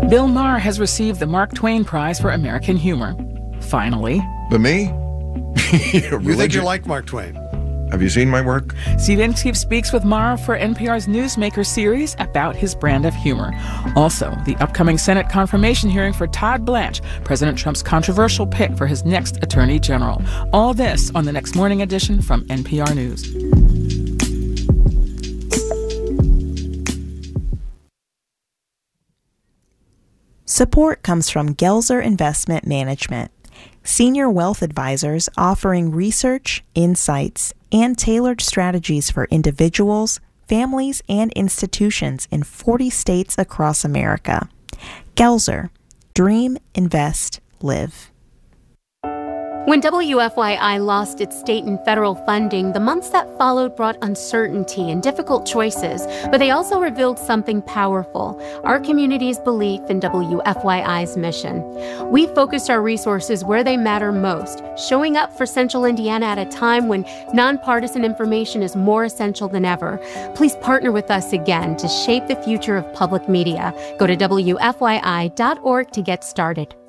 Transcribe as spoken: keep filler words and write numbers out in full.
Bill Maher has received the Mark Twain Prize for American Humor. Finally. But me? You think you like Mark Twain? Have you seen my work? Steve Inskeep speaks with Maher for N P R's Newsmaker series about his brand of humor. Also, the upcoming Senate confirmation hearing for Todd Blanche, President Trump's controversial pick for his next attorney general. All this on the next morning edition from N P R News. Support comes from Gelzer Investment Management, senior wealth advisors offering research, insights, and tailored strategies for individuals, families, and institutions in forty states across America. Gelzer. Dream, invest, live. When W F Y I lost its state and federal funding, the months that followed brought uncertainty and difficult choices, but they also revealed something powerful, our community's belief in W F Y I's mission. We focused our resources where they matter most, showing up for Central Indiana at a time when nonpartisan information is more essential than ever. Please partner with us again to shape the future of public media. Go to W F Y I dot org to get started.